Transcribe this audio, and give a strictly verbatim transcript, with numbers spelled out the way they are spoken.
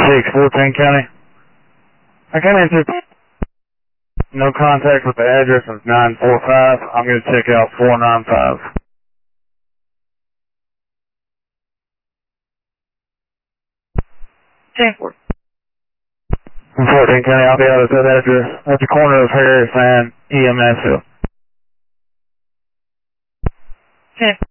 six, fourteen County. I can answer. No contact with the address of nine four five. I'm going to check out four nine five. ten four. fourteen County, I'll be out at that address at the corner of Harris and E M S Hill. ten.